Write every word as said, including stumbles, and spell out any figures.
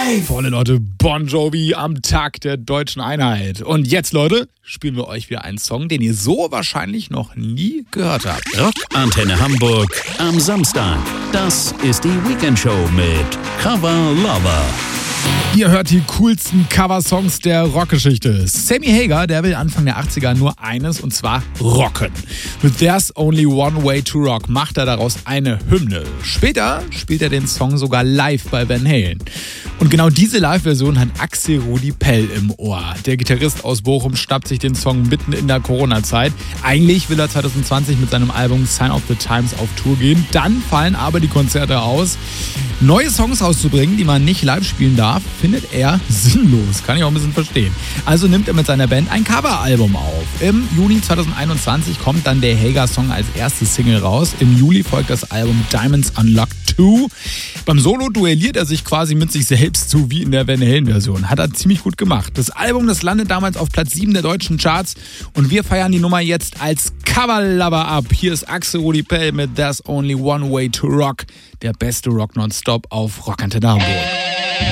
Freunde, Leute, Bon Jovi am Tag der deutschen Einheit. Und jetzt, Leute, spielen wir euch wieder einen Song, den ihr so wahrscheinlich noch nie gehört habt. Rockantenne Hamburg am Samstag. Das ist die Weekendshow mit Cover Lover. Ihr hört die coolsten Coversongs der Rockgeschichte. Sammy Hagar, der will Anfang der achtziger nur eines, und zwar rocken. Mit There's Only One Way to Rock macht er daraus eine Hymne. Später spielt er den Song sogar live bei Van Halen. Und genau diese Live-Version hat Axel Rudi Pell im Ohr. Der Gitarrist aus Bochum schnappt sich den Song mitten in der Corona-Zeit. Eigentlich will er zwanzig zwanzig mit seinem Album Sign of the Times auf Tour gehen. Dann fallen aber die Konzerte aus. Neue Songs rauszubringen, die man nicht live spielen darf, findet er sinnlos. Kann ich auch ein bisschen verstehen. Also nimmt er mit seiner Band ein Coveralbum auf. Im Juni zwanzig einundzwanzig kommt dann der Hagar-Song als erste Single raus. Im Juli folgt das Album Diamonds Unlocked zwei. Beim Solo duelliert er sich quasi mit sich selbst zu, wie in der Van Halen-Version. Hat er ziemlich gut gemacht. Das Album, das landet damals auf Platz sieben der deutschen Charts und wir feiern die Nummer jetzt als Coverlover ab. Hier ist Axel Rudi Pell mit There's Only One Way to Rock. Der beste Rock nonstop auf Rockantenne Hamburg.